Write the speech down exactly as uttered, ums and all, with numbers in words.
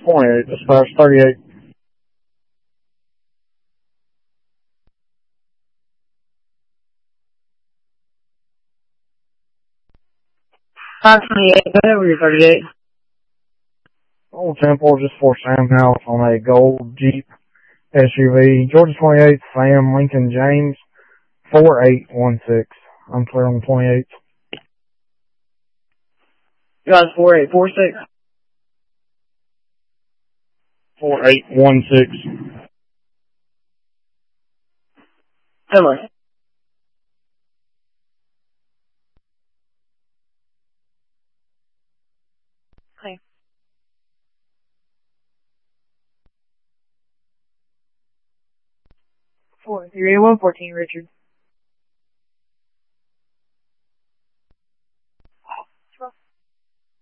twenty-eight, dispatch thirty-eight. five twenty-eight, go ahead with your thirty-eight. Old Temple, just for Sam House on a gold Jeep S U V. Georgia twenty-eight, Sam Lincoln James, four eight one six. I'm clear on the twenty-eight. You got four eight four six? four eight one six. Similar. Hi. four three one fourteen, Richard.